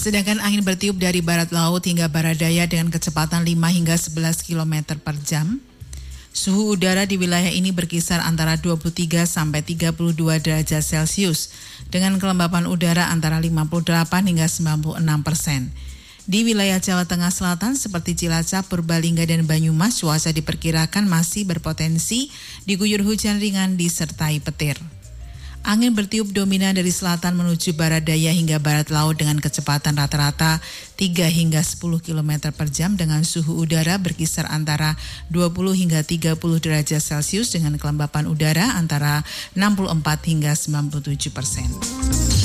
Sedangkan angin bertiup dari barat laut hingga barat daya dengan kecepatan 5 hingga 11 km per jam. Suhu udara di wilayah ini berkisar antara 23 sampai 32 derajat Celcius dengan kelembapan udara antara 58 hingga 96%. Di wilayah Jawa Tengah Selatan seperti Cilacap, Purbalingga, dan Banyumas, cuaca diperkirakan masih berpotensi diguyur hujan ringan disertai petir. Angin bertiup dominan dari selatan menuju barat daya hingga barat laut dengan kecepatan rata-rata 3 hingga 10 km per jam dengan suhu udara berkisar antara 20 hingga 30 derajat Celcius dengan kelembapan udara antara 64 hingga 97%.